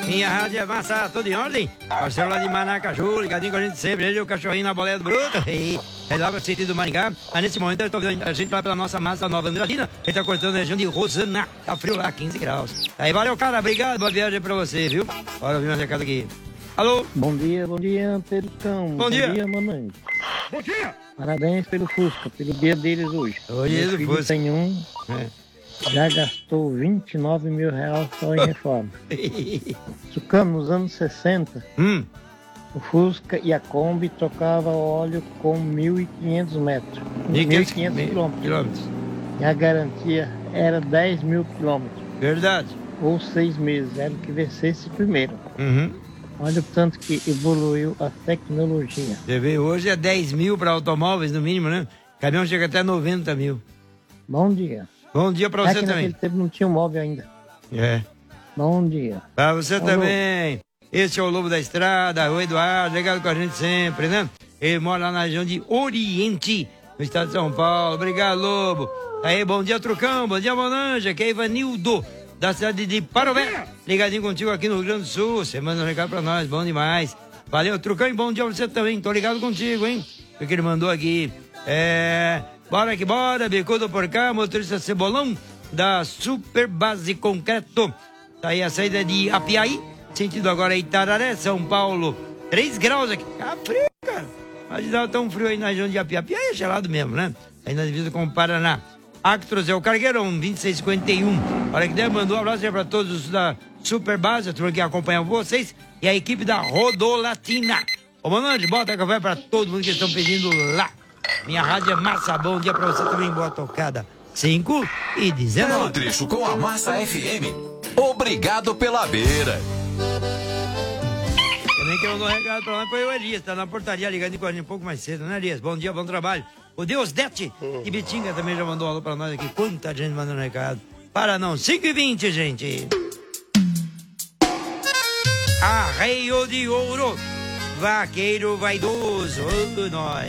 Minha rádio é massa, tudo em ordem? Parceiro lá de Manacaju, ligadinho com a gente sempre. Ele e o cachorrinho na boleia do bruto. É lá no sentido do Maringá. Mas nesse momento eu tô vendo a gente lá pela nossa massa Nova Andradina. Ele tá cortando a região de Rosana. Tá frio lá, 15 graus. Aí valeu, cara. Obrigado. Boa viagem pra você, viu? Bora ouvir mais recado aqui. Alô? Bom dia, Pericão. Bom dia, mamãe. Bom dia. Parabéns pelo Fusca, pelo dia deles hoje. Hoje Meu do filho Fusca. tem um, já gastou 29 mil reais só em reforma. Tucano, nos anos 60, o Fusca e a Kombi trocava óleo com 1.500 metros. 1.500 quilômetros. E a garantia era 10 mil quilômetros. Verdade. Ou 6 meses, era o que vencesse primeiro. Olha o tanto que evoluiu a tecnologia. Você vê, hoje é 10 mil para automóveis, no mínimo, né? Caminhão chega até 90 mil. Bom dia. Bom dia pra você também. Naquele tempo não tinha um móvel ainda. Bom dia. Pra você também. Esse é o Lobo da Estrada, o Eduardo, ligado com a gente sempre, né? Ele mora lá na região de Oriente, no estado de São Paulo. Obrigado, Lobo. Aí, bom dia, Trucão. Bom dia, Monanja. Aqui é Ivanildo, da cidade de Parobé. Ligadinho contigo aqui no Rio Grande do Sul. Você manda um recado pra nós, bom demais. Valeu, Trucão, e bom dia pra você também. Tô ligado contigo, hein? O que ele mandou aqui. Bora que bora, bicudo por cá, motorista Cebolão, da Super Base Concreto. Tá aí a saída de Apiaí, sentido agora Itararé, São Paulo. 3 graus aqui. Tá frio, cara. Mas não tão frio aí na região de Apiaí. Apiaí é gelado mesmo, né? Aí na divisa com o Paraná. Actros é o Cargueirão, 2651. Olha que der, mandou um abraço aí pra todos da Super Base, a turma que acompanha vocês, e a equipe da Rodolatina. Ô, Manande, bota café pra todo mundo que estão pedindo lá. Minha rádio é massa, bom dia pra você também, boa tocada. 5:19. É o trecho com a Massa FM. Obrigado pela beira. Também quero mandar um recado pra lá, foi o Elias, tá na portaria ligando com a gente um pouco mais cedo, né, Elias? Bom dia, bom trabalho. O Deus Dete de Bitinga também já mandou um alô pra nós aqui. Quanta gente mandando recado. Para não, 5:20, gente. Arreio de ouro, vaqueiro vaidoso, nós.